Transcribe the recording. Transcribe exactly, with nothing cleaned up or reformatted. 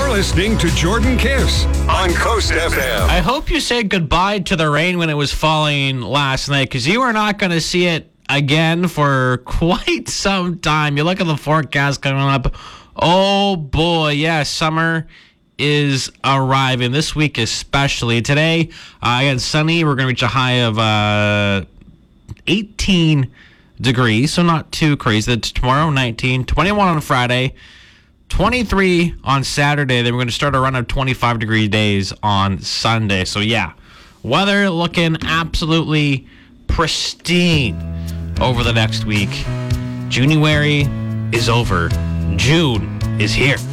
You're listening to Jordan Kiss on Coast F M. I hope you said goodbye to the rain when it was falling last night, because you are not going to see it again for quite some time. You look at the forecast coming up. Oh, boy. Yeah, summer is arriving. This week especially. Today, uh, again, sunny. We're going to reach a high of uh, eighteen degrees, so not too crazy. Tomorrow, nineteen. twenty-one on Friday. twenty-three on Saturday. Then we're going to start a run of twenty-five degree days on Sunday. So, yeah, weather looking absolutely pristine over the next week. January is over. June is here.